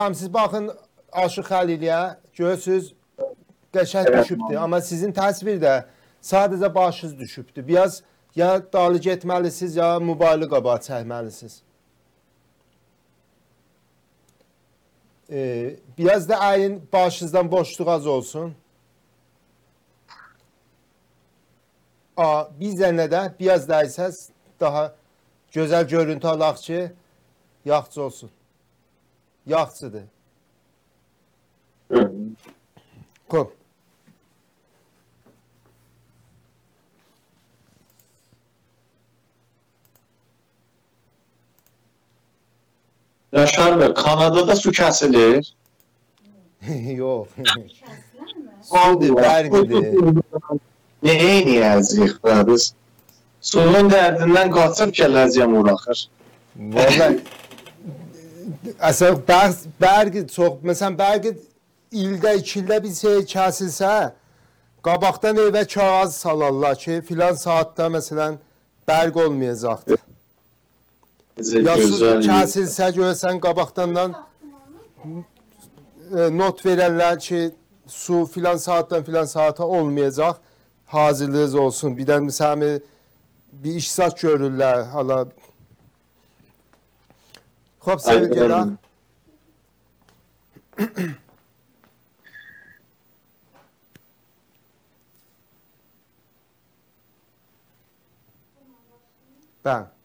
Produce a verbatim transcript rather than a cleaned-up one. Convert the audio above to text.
Tamam, siz baxın Aşıq Xəliliyə, görürsünüz qəşəng Evet. düşübdür. Amma sizin təsvirdə sadəcə başınız düşübdür. Biraz ya dalı getməlisiniz, ya mobilı qabağa çəkməlisiniz. Ee, biraz da ayın başınızdan boşluq az olsun. A, bir zənnə də biraz da ayısəz daha gözəl görüntü alaq ki, yaxçı olsun. Yaxçıdır. Hı. Qoy. Yaşar Bey, Kanada'da su kəsilir. Yox. Sudur, fərqlidir. Ne eyniyəcəyik be biz? Suyun dərdindən qaçıb gələcəm uraxır. Vallahi əsas bəx bərqi çox, məsələn bərqi ildə, iki ildə bir şey kəsilsə, qabaqdan evə kağız salarlar ki, filan saatda məsələn bərq olmayacaqdır. Ya su kəsilsə görsən qabaqdan e, not verərlər ki, su filan saatdan filan saata olmayacaq, hazırlığınız olsun. Bir də məsələn bir işsat görürlər hala. Xoş sevgiler. Ben.